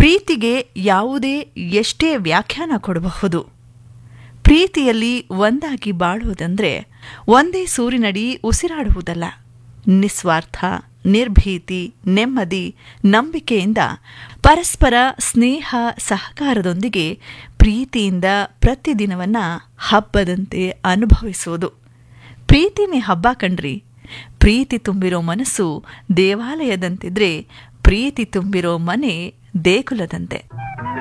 ಪ್ರೀತಿಗೆ ಯಾವುದೇ ಎಷ್ಟೇ ವ್ಯಾಖ್ಯಾನ ಕೊಡಬಹುದು. ಪ್ರೀತಿಯಲ್ಲಿ ಒಂದಾಗಿ ಬಾಳುವುದಂದ್ರೆ ಒಂದೇ ಸೂರಿನಡಿ ಉಸಿರಾಡುವುದಲ್ಲ. ನಿಸ್ವಾರ್ಥ, ನಿರ್ಭೀತಿ, ನೆಮ್ಮದಿ, ನಂಬಿಕೆಯಿಂದ ಪರಸ್ಪರ ಸ್ನೇಹ ಸಹಕಾರದೊಂದಿಗೆ ಪ್ರೀತಿಯಿಂದ ಪ್ರತಿದಿನವನ್ನ ಹಬ್ಬದಂತೆ ಅನುಭವಿಸುವುದು. ಪ್ರೀತಿನೇ ಹಬ್ಬ ಕಣ್ರಿ. ಪ್ರೀತಿ ತುಂಬಿರೋ ಮನಸ್ಸು ದೇವಾಲಯದಂತಿದ್ರೆ ಪ್ರೀತಿ ತುಂಬಿರೋ ಮನೆ ದೇಗುಲದಂತೆ.